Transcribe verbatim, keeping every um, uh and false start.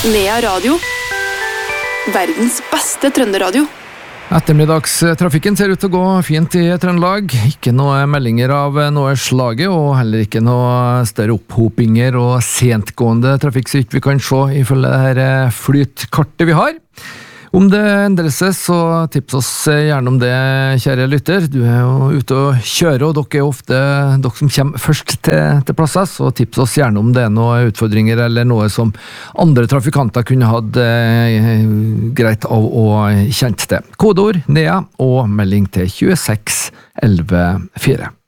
Nea Radio. Verdens beste trønderadio. Ettermiddagstrafikken ser ut til å gå fint i Trøndelag. Ikke noe meldinger av noe slaget, og heller ikke noe større opphopinger og sentgående trafikk, så ikke vi kan se ifølge det her flytkartet vi har. Om det endrer seg, så tips oss gjerne om det, kjære lytter. Du er jo ute og kjører, og dere er ofte dere som kommer først til, til plasser, så tips oss gjerne om det er noen utfordringer eller noe som andre trafikanter kunne hatt eh, greit av å kjent til. Kodeord Nea og melding til tjueseks elleve fire.